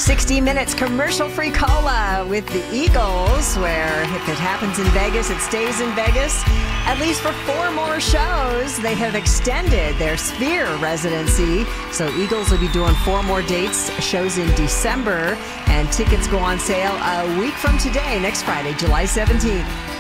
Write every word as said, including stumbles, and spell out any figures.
sixty minutes commercial-free cola with the Eagles, where if it happens in Vegas, it stays in Vegas. At least for four more shows, they have extended their Sphere residency. So Eagles will be doing four more dates, shows in December, and tickets go on sale a week from today, next Friday, July seventeenth.